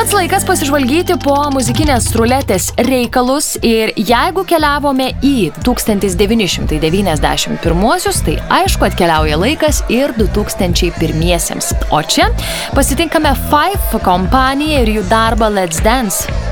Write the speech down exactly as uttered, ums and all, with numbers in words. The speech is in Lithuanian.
Pats laikas pasižvalgyti po muzikinės ruletės reikalus ir jeigu keliavome į tūkstantis devyni šimtai devyniasdešimt pirmuosius, tai aišku atkeliauja laikas ir du tūkstančiai pirmiesiems. O čia pasitinkame Five kompaniją ir jų darbą Let's Dance.